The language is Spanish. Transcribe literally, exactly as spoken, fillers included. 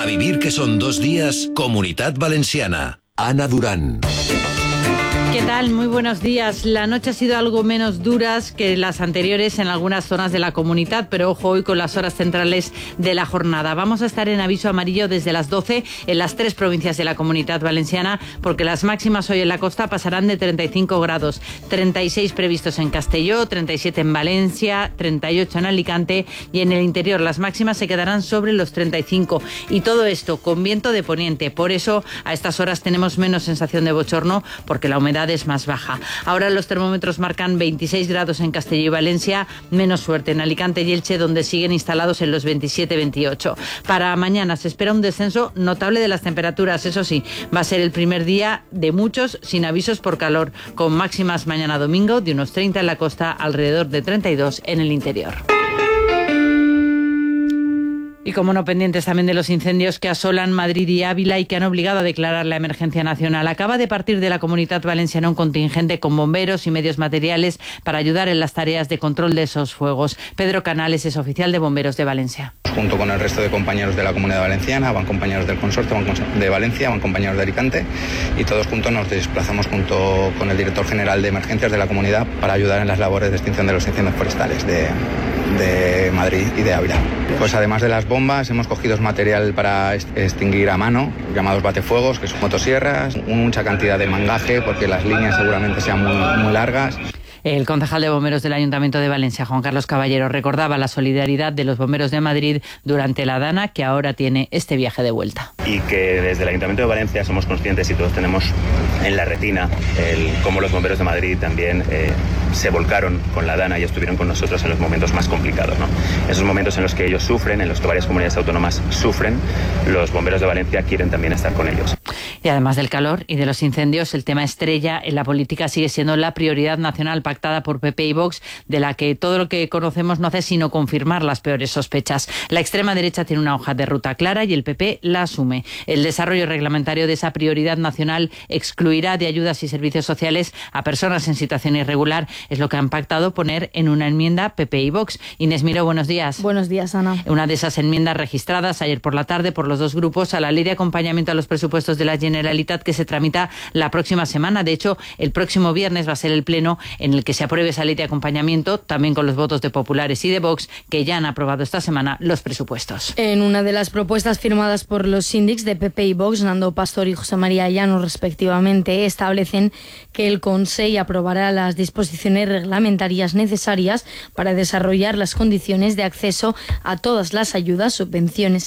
vivir que son dos días, Comunitat Valenciana. Ana Durán. ¿Qué tal? Muy buenos días. La noche ha sido algo menos duras que las anteriores en algunas zonas de la comunidad, pero ojo hoy con las horas centrales de la jornada. Vamos a estar en aviso amarillo desde las doce en las tres provincias de la Comunidad Valenciana, porque las máximas hoy en la costa pasarán de treinta y cinco grados, treinta y seis previstos en Castelló, treinta y siete en Valencia, treinta y ocho en Alicante, y en el interior las máximas se quedarán sobre los treinta y cinco. Y todo esto con viento de poniente. Por eso a estas horas tenemos menos sensación de bochorno, porque la humedad es más baja. Ahora los termómetros marcan veintiséis grados en Castelló y Valencia, menos suerte en Alicante y Elche, donde siguen instalados en los veintisiete veintiocho. Para mañana se espera un descenso notable de las temperaturas. Eso sí, va a ser el primer día de muchos sin avisos por calor, con máximas mañana domingo de unos treinta en la costa, alrededor de treinta y dos en el interior. Y como no, pendientes también de los incendios que asolan Madrid y Ávila y que han obligado a declarar la emergencia nacional. Acaba de partir de la Comunidad Valenciana un contingente con bomberos y medios materiales para ayudar en las tareas de control de esos fuegos. Pedro Canales es oficial de Bomberos de Valencia. Junto con el resto de compañeros de la Comunidad Valenciana, van compañeros del Consorcio van de Valencia, van compañeros de Alicante, y todos juntos nos desplazamos junto con el director general de emergencias de la comunidad para ayudar en las labores de extinción de los incendios forestales de, de Madrid y de Ávila. Pues además de las bombas, hemos cogido material para extinguir a mano, llamados batefuegos, que son motosierras, mucha cantidad de mangaje, porque las líneas seguramente sean muy, muy largas. El concejal de bomberos del Ayuntamiento de Valencia, Juan Carlos Caballero, recordaba la solidaridad de los bomberos de Madrid durante la Dana, que ahora tiene este viaje de vuelta. Y que desde el Ayuntamiento de Valencia somos conscientes y todos tenemos en la retina el cómo los bomberos de Madrid también eh, se volcaron con la Dana y estuvieron con nosotros en los momentos más complicados, ¿no? Esos momentos en los que ellos sufren, en los que varias comunidades autónomas sufren, los bomberos de Valencia quieren también estar con ellos. Y además del calor y de los incendios, el tema estrella en la política sigue siendo la prioridad nacional pactada por P P y Vox, de la que todo lo que conocemos no hace sino confirmar las peores sospechas. La extrema derecha tiene una hoja de ruta clara y el P P la asume. El desarrollo reglamentario de esa prioridad nacional excluirá de ayudas y servicios sociales a personas en situación irregular. Es lo que han pactado poner en una enmienda P P y Vox. Inés Miró, buenos días. Buenos días, Ana. Una de esas enmiendas registradas ayer por la tarde por los dos grupos a la ley de acompañamiento a los presupuestos de la Generalitat, que se tramita la próxima semana. De hecho, el próximo viernes va a ser el pleno en el que se apruebe esa ley de acompañamiento, también con los votos de populares y de Vox, que ya han aprobado esta semana los presupuestos. En una de las propuestas firmadas por los síndics de P P y Vox, Nando Pastor y José María Llano, respectivamente, establecen que el Consejo aprobará las disposiciones reglamentarias necesarias para desarrollar las condiciones de acceso a todas las ayudas, subvenciones